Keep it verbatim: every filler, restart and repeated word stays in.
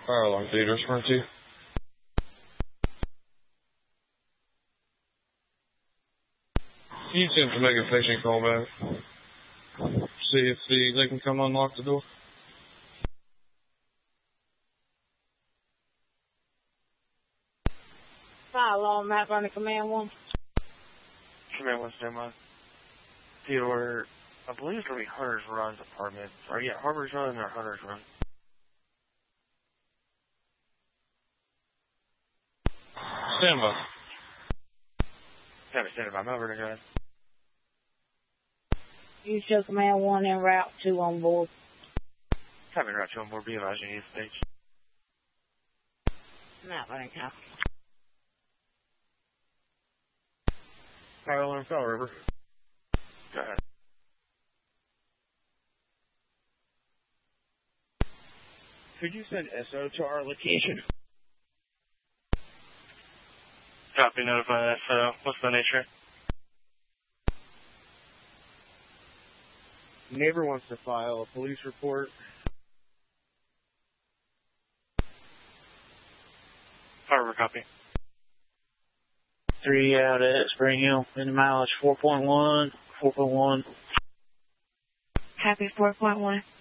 Fire alarm theater, front two. You attempt to make a patient call back. See if the, they can come unlock the door. Fire alarm, Mount Vernon Command one. Command one, stand by. Theodore, I believe it's going to be Hunter's Run's apartment. Or yeah, Harbor's Run or Hunter's Run. Stand by. Have it stand by. Mount Vernon, go ahead. You show Command one and Route two on board. Have it Route two on board. Be advised you need stage. Mount Vernon copy. Fire alarm, Fall River. Go ahead. Could you send S O to our location? Copy, notify S O. What's the nature? Neighbor wants to file a police report. Fire River, copy. Three out at Spring Hill. In the mileage four point one. four point one. Copy four point one.